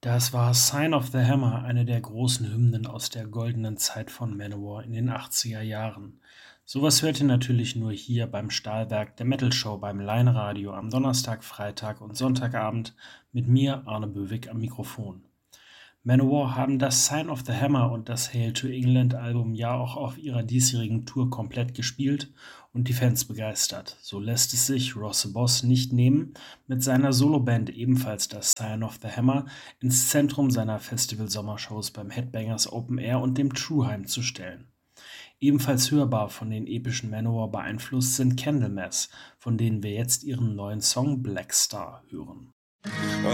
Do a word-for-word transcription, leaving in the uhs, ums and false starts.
Das war „Sign of the Hammer", eine der großen Hymnen aus der goldenen Zeit von Manowar in den achtziger Jahren. Sowas hört ihr natürlich nur hier beim Stahlwerk der Metal Show beim Line-Radio am Donnerstag, Freitag und Sonntagabend mit mir, Arne Böwig, am Mikrofon. Manowar haben das „Sign of the Hammer" und das „Hail to England" Album ja auch auf ihrer diesjährigen Tour komplett gespielt und die Fans begeistert. So lässt es sich Ross the Boss nicht nehmen, mit seiner Soloband ebenfalls das „Sign of the Hammer" ins Zentrum seiner Festival-Sommershows beim Headbangers Open Air und dem Trueheim zu stellen. Ebenfalls hörbar von den epischen Manowar beeinflusst sind Candlemass, von denen wir jetzt ihren neuen Song Black Star hören.